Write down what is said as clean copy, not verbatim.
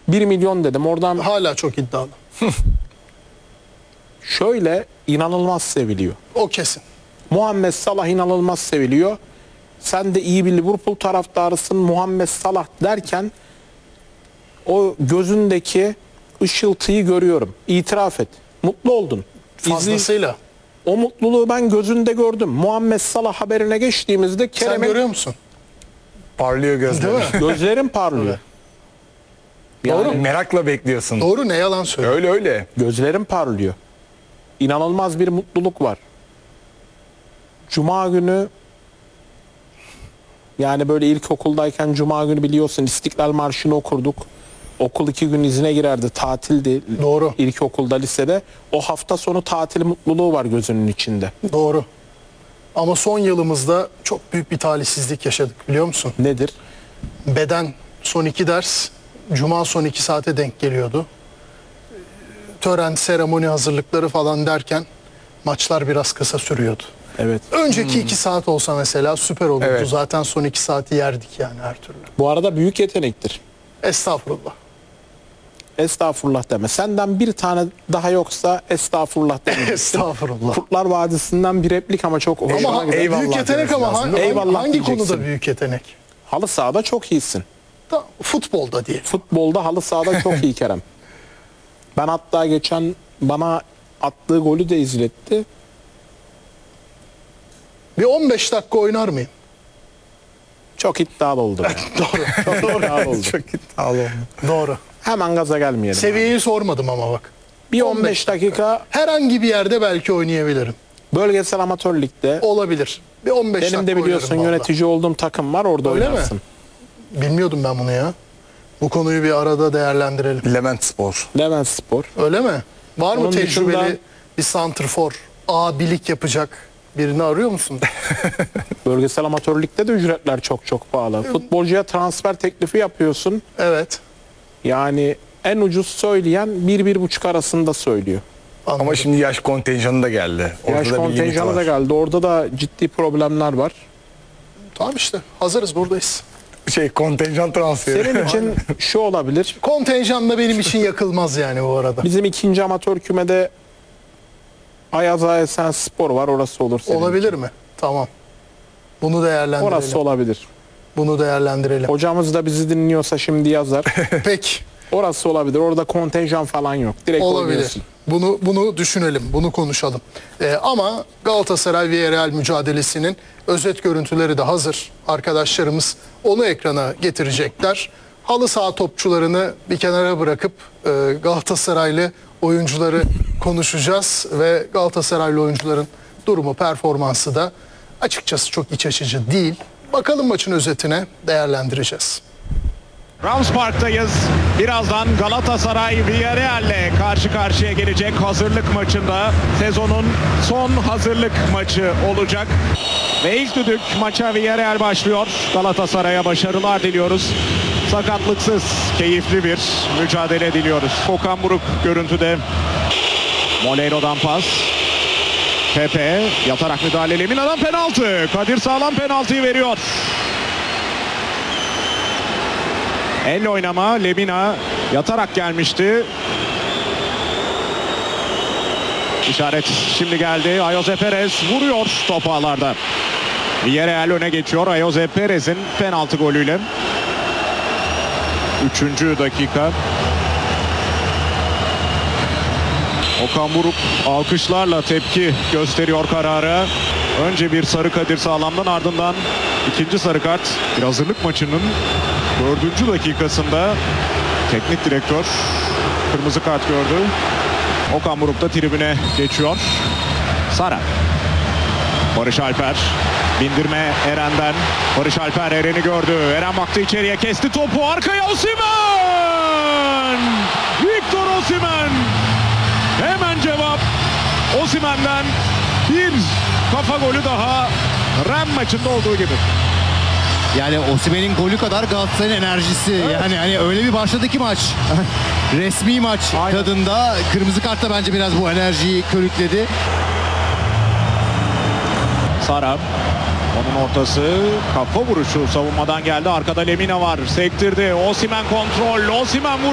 1 milyon dedim. Oradan Hala çok iddialı. şöyle inanılmaz seviliyor. O kesin. Muhammed Salah inanılmaz seviliyor. Sen de iyi bir Liverpool taraftarısın. Muhammed Salah derken o gözündeki ışıltıyı görüyorum. İtiraf et. Mutlu oldun. Fazlasıyla. O mutluluğu ben gözünde gördüm. Muhammed Salah haberine geçtiğimizde Sen Kerem'in görüyor musun? Parlıyor gözleri. Değil mi? gözlerim parlıyor. Doğru. Merakla bekliyorsun. Doğru, ne yalan söylüyor. Öyle öyle. Gözlerim parlıyor. İnanılmaz bir mutluluk var. Cuma günü, yani böyle ilkokuldayken Cuma günü biliyorsun İstiklal Marşı'nı okurduk. Okul 2 gün izine girerdi. Tatildi. Doğru. İlkokulda, lisede. O hafta sonu tatil mutluluğu var gözünün içinde. Doğru. Ama son yılımızda çok büyük bir talihsizlik yaşadık, biliyor musun? Nedir? Beden son 2 ders Cuma son 2 saate denk geliyordu. Tören, seremoni hazırlıkları falan derken maçlar biraz kısa sürüyordu. Evet. Önceki 2 saat olsa mesela süper olurdu. Evet. Zaten son 2 saati yerdik yani her türlü. Bu arada büyük yetenektir. Estağfurullah. Estağfurullah deme. Senden bir tane daha yoksa estağfurullah deme. Estağfurullah. Kurtlar Vadisi'nden bir replik ama çok hoşuma Ama gider. eyvallah büyük yetenek demesi ama lazım. hangi, Eyvallah hangi diyeceksin. konuda büyük yetenek? Halı sahada çok iyisin. Futbolda diye. Futbolda, halı sahada çok iyi Kerem. Ben hatta geçen bana attığı golü de izletti. Bir 15 dakika oynar mıyım? Çok iddialı oldum. Yani. Doğru. Çok iddialı oldum. Çok iddialı oldu. Doğru. Hemen gaza gelmeyelim. Seviyeyi sormadım ama bak. Bir 15 dakika Herhangi bir yerde belki oynayabilirim. bölgesel amatör ligde. Olabilir. Bir 15 dakika Benim de biliyorsun oynarım vallahi. yönetici olduğum takım var, orada Öyle mi? oynarsın. Bilmiyordum ben bunu ya. Bu konuyu bir arada değerlendirelim. Levent Spor. Levent Spor. Öyle mi? Var mı Onun tecrübeli dışında- bir santrfor, abilik yapacak birini arıyor musun? Bölgesel amatör ligde de ücretler çok çok pahalı. Futbolcuya transfer teklifi yapıyorsun. Evet. Yani en ucuz söyleyen 1-1,5 arasında söylüyor. Anladım. Ama şimdi yaş kontenjanı da geldi. Orada Yaş da bir limit kontenjanı var. da geldi. Orada da ciddi problemler var. Tamam işte. Hazırız, buradayız. Kontenjan transferi. Senin için şu olabilir. Kontenjan da benim için yakılmaz yani bu arada. Bizim ikinci amatör kümede Ayaz Ayesen Spor var. Orası olur senin. Olabilir mi? Tamam. Bunu değerlendirelim. Orası olabilir. Bunu değerlendirelim. Hocamız da bizi dinliyorsa şimdi yazar. Peki. Orası olabilir. Orada kontenjan falan yok. Direkt Olabilir. oynuyorsun. Bunu düşünelim, bunu konuşalım. Ama Galatasaray Villarreal mücadelesinin özet görüntüleri de hazır. Arkadaşlarımız onu ekrana getirecekler. Halı saha topçularını bir kenara bırakıp Galatasaraylı oyuncuları konuşacağız ve Galatasaraylı oyuncuların durumu, performansı da açıkçası çok iç açıcı değil. Bakalım maçın özetine, değerlendireceğiz. Rams Park'tayız. Birazdan Galatasaray Villarreal'le karşı karşıya gelecek hazırlık maçında. Sezonun son hazırlık maçı olacak. Ve ilk düdük maça Villarreal başlıyor. Galatasaray'a başarılar diliyoruz. Sakatlıksız, keyifli bir mücadele diliyoruz. Okan Buruk görüntüde. Moleiro'dan pas. Pepe yatarak müdahale. Lemina'dan penaltı. Kadir Sağlam penaltıyı veriyor. Elle oynama. Lemina yatarak gelmişti. İşaret şimdi geldi. Ayoze Perez vuruyor top ağlarda. Villarreal öne geçiyor. Ayoze Perez'in penaltı golüyle. 3. dakika. Okan Buruk alkışlarla tepki gösteriyor karara. Önce bir sarı Kadir Sağlam'dan, ardından ikinci sarı kart. Bir hazırlık maçının 4. dakikasında teknik direktör kırmızı kart gördü. Okan Buruk da tribüne geçiyor. Sara. Barış Alper. Bindirme Eren'den. Barış Alper Eren'i gördü. Eren baktı içeriye, kesti topu. Arkaya Osimhen! Victor Osimhen! Hemen cevap. Osimhen'den bir kafa golü daha. Ren maçında olduğu gibi. Yani Osimhen'in golü kadar Galatasaray'ın enerjisi. Yani hani öyle bir başladı ki maç. Resmi maç Aynen. tadında. Kırmızı kart da bence biraz bu enerjiyi körükledi. Sara. Onun ortası, kafa vuruşu savunmadan geldi. Arkada Lemina var. Sektirdi. Osimhen kontrol. Osimhen vurdu.